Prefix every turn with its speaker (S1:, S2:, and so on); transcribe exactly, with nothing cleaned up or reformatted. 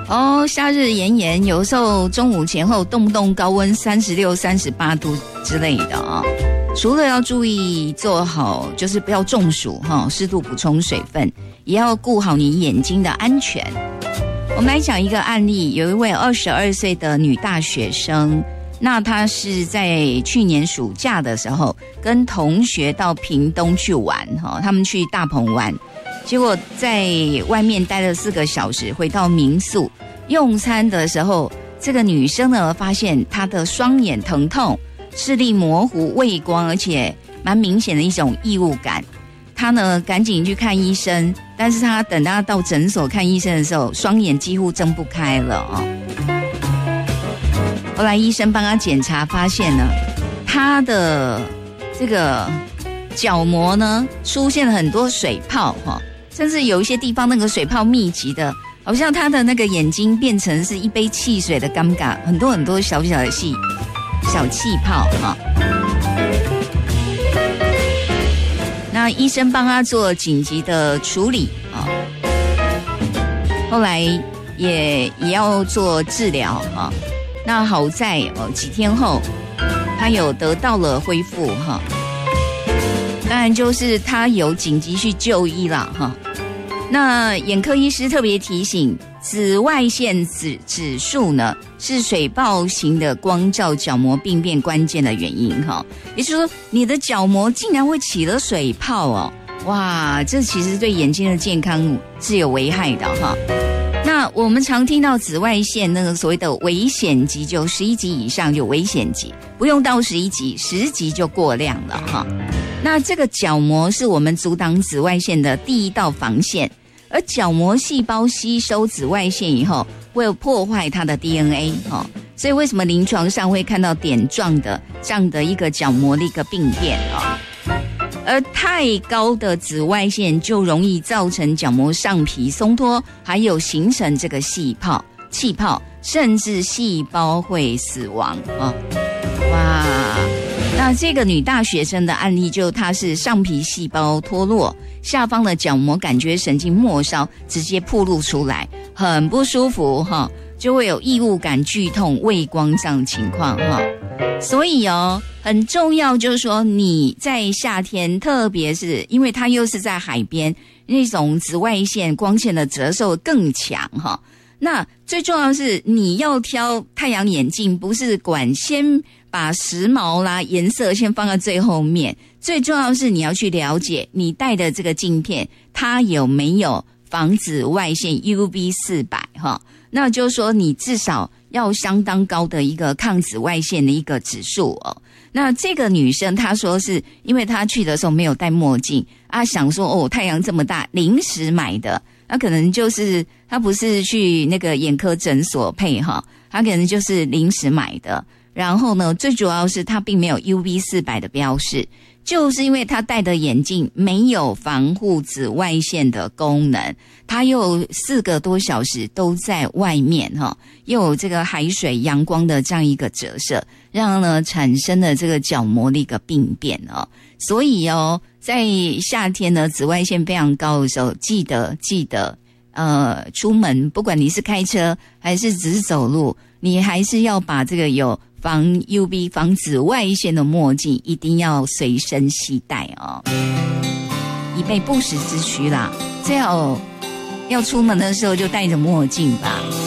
S1: 哦，夏日炎炎，有时候中午前后动不动高温三十六、三十八度之类的啊、哦。除了要注意做好，就是不要中暑哈，适度补充水分，也要顾好你眼睛的安全。我们来讲一个案例，有一位二十二岁的女大学生，那她是在去年暑假的时候跟同学到屏东去玩哈，他们去大鹏湾，结果在外面待了四个小时，回到民宿用餐的时候，这个女生呢发现她的双眼疼痛、视力模糊、畏光，而且蛮明显的一种异物感。她呢赶紧去看医生，但是她等她到诊所看医生的时候，双眼几乎睁不开了哦。后来医生帮她检查，发现呢，她的这个角膜呢出现了很多水泡哈、哦，甚至有一些地方那个水泡密集的，好像她的那个眼睛变成是一杯汽水的尴尬，很多很多小小的细小气泡哈。那医生帮他做紧急的处理啊，后来也也要做治疗啊。那好在哦几天后，他有得到了恢复哈。当然就是他有紧急去就医了哈。那眼科医师特别提醒，紫外线指指数呢是水泡型的光照角膜病变关键的原因哈。也就是说，你的角膜竟然会起了水泡哦，哇，这其实对眼睛的健康是有危害的哈。那我们常听到紫外线那个所谓的危险级，就十一级以上就危险级，不用到十一级，十级就过量了哈。那这个角膜是我们阻挡紫外线的第一道防线。而角膜细胞吸收紫外线以后，会破坏它的 D N A 哦，所以为什么临床上会看到点状的这样的一个角膜的一个病变哦？而太高的紫外线就容易造成角膜上皮松脱，还有形成这个细泡、气泡，甚至细胞会死亡哦。哇！那这个女大学生的案例就她是上皮细胞脱落，下方的角膜感觉神经末梢直接暴露出来，很不舒服哈，就会有异物感、剧痛、畏光这样的情况哈。所以哦，很重要就是说你在夏天，特别是因为它又是在海边，那种紫外线光线的折射更强哈。那最重要的是你要挑太阳眼镜，不是管先把时髦啦颜色先放在最后面，最重要的是你要去了解你戴的这个镜片它有没有防紫外线 U V 四百 哈，那就是说你至少要相当高的一个抗紫外线的一个指数哦。那这个女生她说是因为她去的时候没有戴墨镜啊，想说哦太阳这么大临时买的，那可能就是她不是去那个眼科诊所配哈，她可能就是临时买的。然后呢，最主要是它并没有 U V 四百 的标示，就是因为它戴的眼镜没有防护紫外线的功能，它又四个多小时都在外面哈，又有这个海水阳光的这样一个折射，让呢产生了这个角膜的一个病变哦。所以哦，在夏天呢紫外线非常高的时候，记得记得呃出门，不管你是开车还是只是走路，你还是要把这个有防 U V 防紫外线的墨镜一定要随身携带哦，以备不时之需啦。最好要出门的时候就戴着墨镜吧。